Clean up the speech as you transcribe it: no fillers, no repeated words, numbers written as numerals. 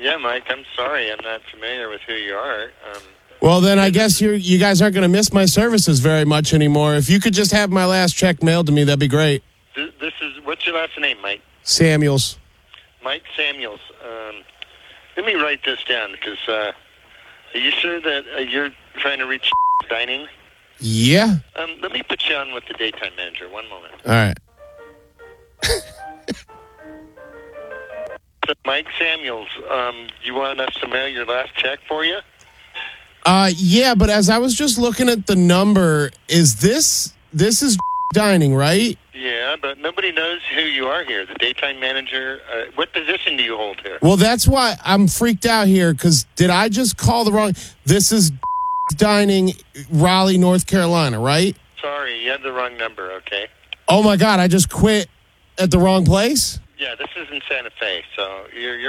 Yeah, Mike, I'm sorry. I'm not familiar with who you are. Well, then I guess you guys aren't going to miss my services very much anymore. If you could just have my last check mailed to me, that'd be great. This is, what's your last name, Mike? Samuels. Mike Samuels. Let me write this down because are you sure that you're trying to reach dining? Yeah. Let me put you on with the daytime manager. One moment. All right. So Mike Samuels, you want us to mail your last check for you? Yeah, but as I was just looking at the number, this is dining, right? Yeah, but nobody knows who you are here. The daytime manager. What position do you hold here? Well, that's why I'm freaked out here, because did I just call the wrong... This is dining, Raleigh, North Carolina, right? Sorry, you had the wrong number, okay? Oh, my God, I just quit at the wrong place? Yeah, this is in Santa Fe, so you're